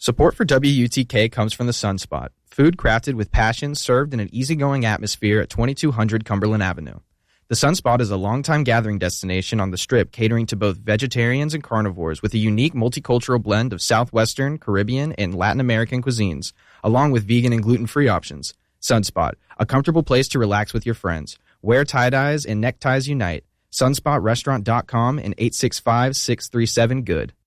Support for WUTK comes from the Sunspot, food crafted with passion served in an easygoing atmosphere at 2200 Cumberland Avenue. The Sunspot is a longtime gathering destination on the Strip catering to both vegetarians and carnivores with a unique multicultural blend of Southwestern, Caribbean, and Latin American cuisines, along with vegan and gluten-free options. Sunspot, a comfortable place to relax with your friends. Where tie-dyes and neckties unite. SunspotRestaurant.com and 865-637-GOOD.